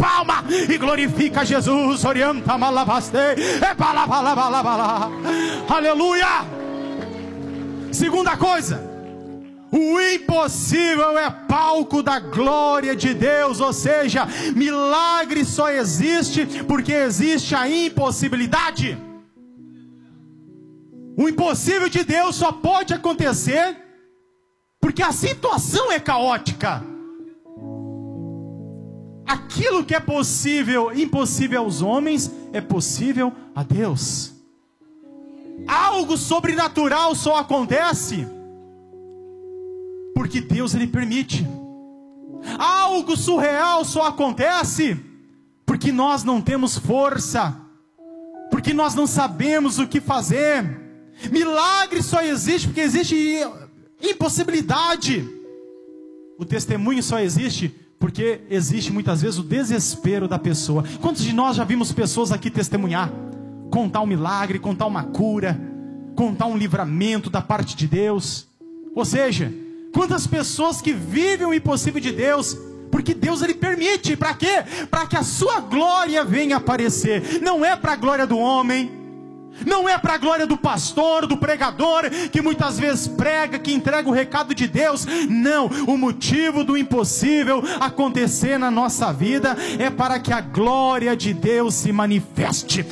palma e glorifica Jesus. Orienta malabaste, aleluia. Segunda coisa, o impossível é palco da glória de Deus, ou seja, milagre só existe porque existe a impossibilidade. O impossível de Deus só pode acontecer porque a situação é caótica. Aquilo que é possível, impossível aos homens, é possível a Deus. Algo sobrenatural só acontece porque Deus Ele permite. Algo surreal só acontece porque nós não temos força, porque nós não sabemos o que fazer. Milagre só existe porque existe impossibilidade. O testemunho só existe porque existe muitas vezes o desespero da pessoa. Quantos de nós já vimos pessoas aqui testemunhar, contar um milagre, contar uma cura, contar um livramento da parte de Deus? Ou seja, quantas pessoas que vivem o impossível de Deus, porque Deus Ele permite, para quê? Para que a sua glória venha aparecer. Não é para a glória do homem, não é para a glória do pastor, do pregador, que muitas vezes prega, que entrega o recado de Deus. Não, o motivo do impossível acontecer na nossa vida é para que a glória de Deus se manifeste.